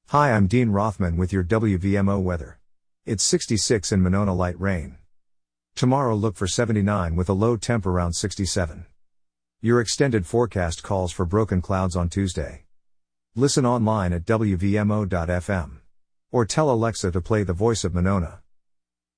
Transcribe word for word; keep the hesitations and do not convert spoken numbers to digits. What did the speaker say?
Hi, I'm Dean Rothman with your W V M O weather. It's sixty-six in Monona, light rain. Tomorrow look for seventy-nine with a low temp around sixty-seven. Your extended forecast calls for broken clouds on Tuesday. Listen online at W V M O dot F M. Or tell Alexa to play The Voice of Monona.